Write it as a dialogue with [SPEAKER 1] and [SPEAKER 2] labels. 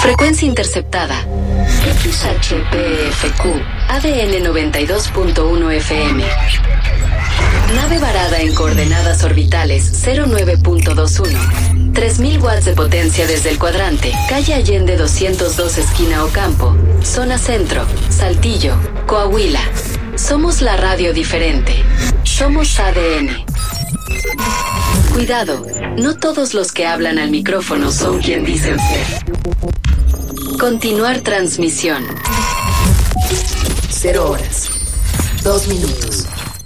[SPEAKER 1] Frecuencia interceptada. XHPFQ. ADN 92.1 FM. Nave varada en coordenadas orbitales 09.21. 3000 watts de potencia desde el cuadrante. Calle Allende 202 esquina Ocampo. Zona Centro. Saltillo. Coahuila. Somos la radio diferente. Somos ADN. Cuidado, no todos los que hablan al micrófono son quien dicen ser. Continuar transmisión.
[SPEAKER 2] 0 horas, 2 minutos.